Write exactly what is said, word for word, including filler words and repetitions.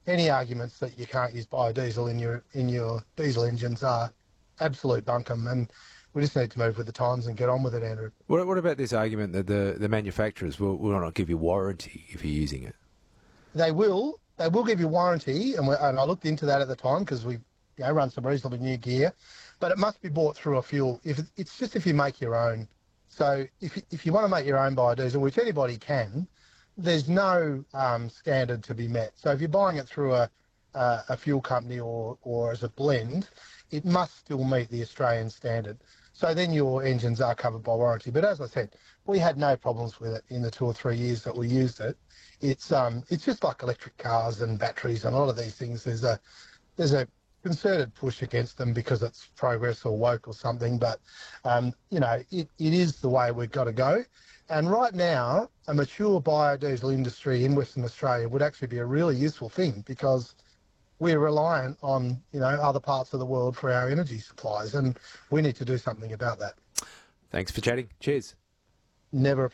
any arguments that you can't use biodiesel in your in your diesel engines are absolute bunkum, and we just need to move with the times and get on with it, Andrew. What, what about this argument that the, the manufacturers will, will not give you warranty if you're using it? They will. They will give you warranty, and, we, and I looked into that at the time because we you know, run some reasonably new gear, but it must be bought through a fuel. If it, it's just if you make your own. So if if you want to make your own biodiesel, which anybody can, there's no um, standard to be met. So if you're buying it through a uh, a fuel company or or as a blend, it must still meet the Australian standard. So then your engines are covered by warranty. But as I said, we had no problems with it in the two or three years that we used it. It's um it's just like electric cars and batteries and a lot of these things. There's a there's a concerted push against them because it's progress or woke or something. But um you know it, it is the way we've got to go. And right now, a mature biodiesel industry in Western Australia would actually be a really useful thing because we're reliant on, you know, other parts of the world for our energy supplies, and we need to do something about that. Thanks for chatting. Cheers. Never